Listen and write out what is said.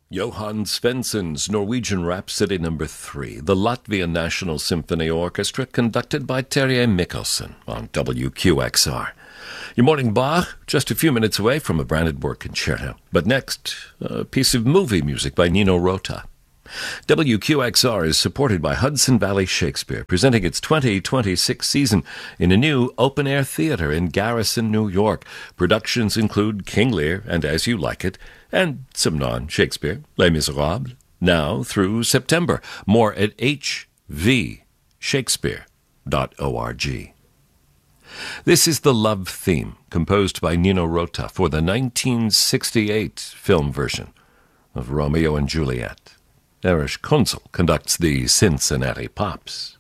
Johann Svensson's Norwegian Rhapsody No. 3, the Latvian National Symphony Orchestra, conducted by Terje Mikkelsen on WQXR. Your morning Bach, just a few minutes away from a Brandenburg concerto. But next, a piece of movie music by Nino Rota. WQXR is supported by Hudson Valley Shakespeare, presenting its 2026 season in a new open-air theater in Garrison, New York. Productions include King Lear and As You Like It, and some non-Shakespeare, Les Miserables, now through September. More at hvshakespeare.org. This is the love theme, composed by Nino Rota for the 1968 film version of Romeo and Juliet. Erich Kunzel conducts the Cincinnati Pops.